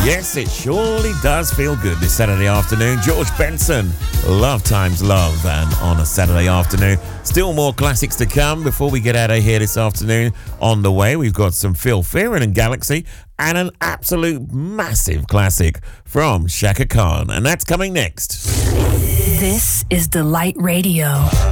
Yes, it surely does feel good this Saturday afternoon. George Benson, Love Times Love, and on a Saturday afternoon. Still more classics to come before we get out of here this afternoon. On the way, we've got some Phil Fearon and Galaxy, and an absolute massive classic from Shaka Khan, and that's coming next. This is Delight Radio.